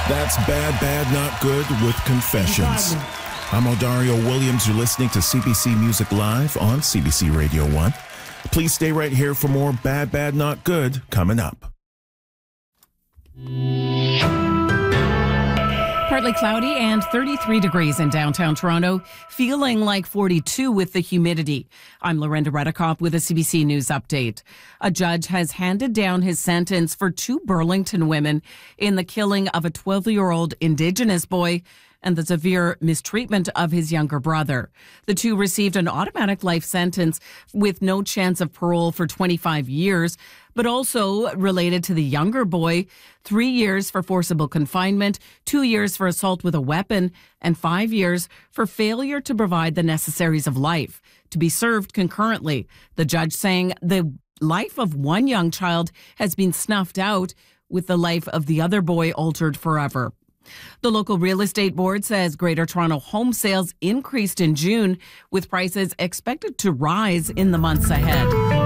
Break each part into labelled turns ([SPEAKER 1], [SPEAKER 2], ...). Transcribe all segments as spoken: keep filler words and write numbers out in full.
[SPEAKER 1] That's Bad, Bad, Not Good with Confessions. I'm Odario Williams. You're listening to C B C Music Live on C B C Radio one. Please stay right here for more Bad, Bad, Not Good coming up.
[SPEAKER 2] Partly cloudy and thirty-three degrees in downtown Toronto, feeling like forty-two with the humidity. I'm Lorinda Redekop with a C B C News update. A judge has handed down his sentence for two Burlington women in the killing of a twelve-year-old Indigenous boy and the severe mistreatment of his younger brother. The two received an automatic life sentence with no chance of parole for twenty-five years, but also related to the younger boy, three years for forcible confinement, two years for assault with a weapon, and five years for failure to provide the necessaries of life, to be served concurrently. The judge saying the life of one young child has been snuffed out, with the life of the other boy altered forever. The local real estate board says Greater Toronto home sales increased in June, with prices expected to rise in the months ahead.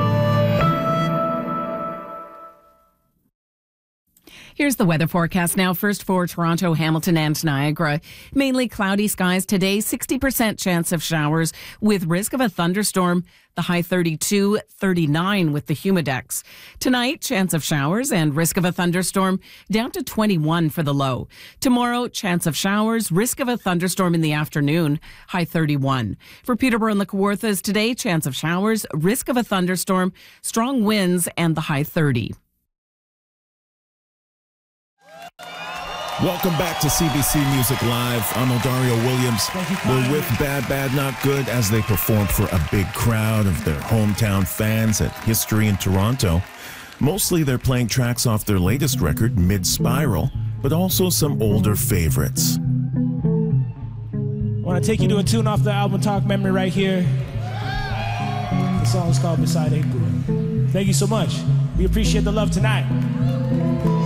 [SPEAKER 2] Here's the weather forecast now. First for Toronto, Hamilton and Niagara. Mainly cloudy skies today, sixty percent chance of showers with risk of a thunderstorm. The high thirty-two, thirty-nine with the humidex. Tonight, chance of showers and risk of a thunderstorm down to twenty-one for the low. Tomorrow, chance of showers, risk of a thunderstorm in the afternoon, high thirty-one. For Peterborough and the Kawarthas today, chance of showers, risk of a thunderstorm, strong winds and the high thirty.
[SPEAKER 1] Welcome back to C B C Music Live. I'm Odario Williams. We're with Bad, Bad, Not Good as they performed for a big crowd of their hometown fans at History in Toronto. Mostly they're playing tracks off their latest record, Mid-Spiral, but also some older favorites.
[SPEAKER 3] I want to take you to a tune off the album Talk Memory right here. The song is called Beside April. Thank you so much. We appreciate the love tonight.